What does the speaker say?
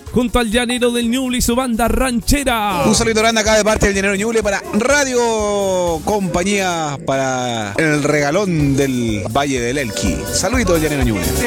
junto al Llanero del Ñuble y su banda ranchera. Un saludo grande acá de parte del Llanero Ñuble para Radio Compañía, para el regalón del Valle del Elqui. Saludito del Llanero Ñuble.